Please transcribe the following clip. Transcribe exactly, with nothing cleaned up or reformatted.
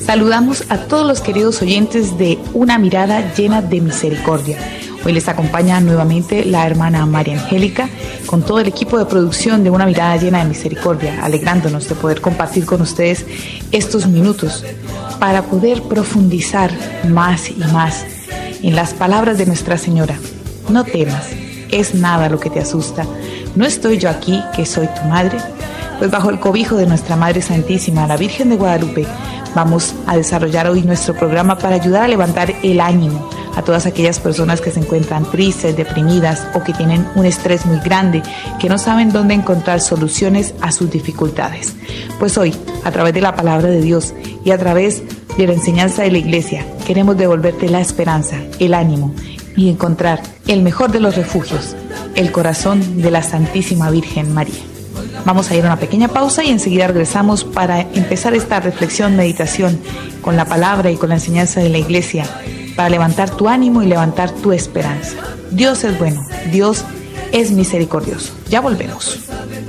Saludamos a todos los queridos oyentes de Una Mirada Llena de Misericordia. Hoy les acompaña nuevamente la hermana María Angélica con todo el equipo de producción de Una Mirada Llena de Misericordia, alegrándonos de poder compartir con ustedes estos minutos para poder profundizar más y más en las palabras de Nuestra Señora. No temas, es nada lo que te asusta. ¿No estoy yo aquí, que soy tu madre? Pues bajo el cobijo de nuestra Madre Santísima, la Virgen de Guadalupe, vamos a desarrollar hoy nuestro programa para ayudar a levantar el ánimo a todas aquellas personas que se encuentran tristes, deprimidas o que tienen un estrés muy grande, que no saben dónde encontrar soluciones a sus dificultades. Pues hoy, a través de la palabra de Dios y a través de la enseñanza de la Iglesia, queremos devolverte la esperanza, el ánimo y encontrar el mejor de los refugios, el corazón de la Santísima Virgen María. Vamos a ir a una pequeña pausa y enseguida regresamos para empezar esta reflexión, meditación con la palabra y con la enseñanza de la Iglesia, para levantar tu ánimo y levantar tu esperanza. Dios es bueno, Dios es misericordioso. Ya volvemos.